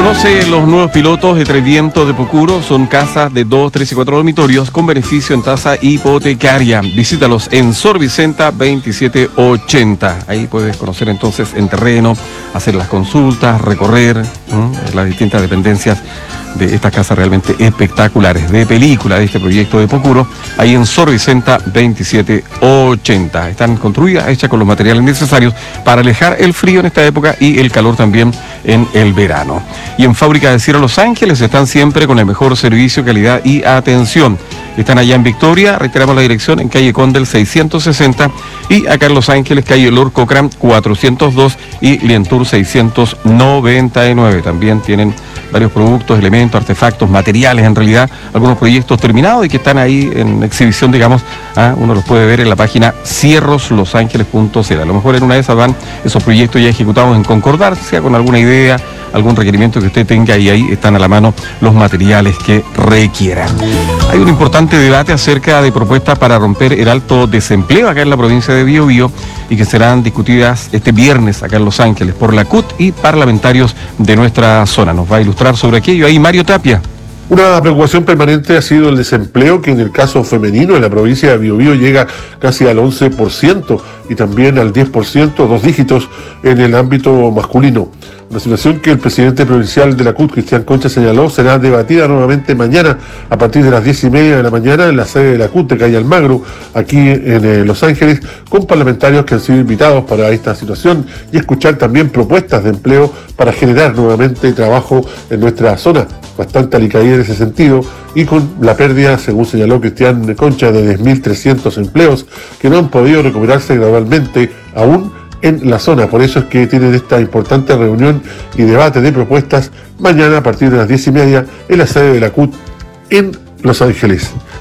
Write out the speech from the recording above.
Conoce los nuevos pilotos de Treviento de Pocuro. Son casas de 2, 3 y 4 dormitorios con beneficio en tasa hipotecaria. Visítalos en Sor Vicenta 2780. Ahí puedes conocer entonces en terreno, hacer las consultas, recorrer las distintas dependencias de estas casas realmente espectaculares, de película de este proyecto de Pocuro, ahí en Sor Vicenta 2780. Están construidas, hechas con los materiales necesarios para alejar el frío en esta época y el calor también en el verano. Y en Fábrica de Cierre Los Ángeles están siempre con el mejor servicio, calidad y atención. Están allá en Victoria, reiteramos la dirección, en calle Condel 660, y acá en Los Ángeles, calle Lord Cochrane 402 y Lientour 699. También tienen varios productos, elementos, artefactos, materiales, en realidad, algunos proyectos terminados y que están ahí en exhibición, digamos. Uno los puede ver en la página cierroslosangeles.cl. A lo mejor en una de esas van esos proyectos ya ejecutados en concordancia con alguna idea, algún requerimiento que usted tenga, y ahí están a la mano los materiales que requiera. Hay un importante debate acerca de propuestas para romper el alto desempleo acá en la provincia de Biobío y que serán discutidas este viernes acá en Los Ángeles por la CUT y parlamentarios de nuestra zona. Nos va a ilustrar sobre aquello ahí Mario Tapia. Una preocupación permanente ha sido el desempleo, que en el caso femenino en la provincia de Biobío llega casi al 11% y también al 10%, dos dígitos, en el ámbito masculino. Una situación que el presidente provincial de la CUT, Cristian Concha, señaló será debatida nuevamente mañana a partir de las 10:30 de la mañana en la sede de la CUT de Calle Almagro, aquí en Los Ángeles, con parlamentarios que han sido invitados para esta situación y escuchar también propuestas de empleo para generar nuevamente trabajo en nuestra zona. Bastante alicaída en ese sentido, y con la pérdida, según señaló Cristian Concha, de 10.300 empleos que no han podido recuperarse gradualmente aún en la zona. Por eso es que tienen esta importante reunión y debate de propuestas mañana a partir de las 10:30 en la sede de la CUT en Los Ángeles.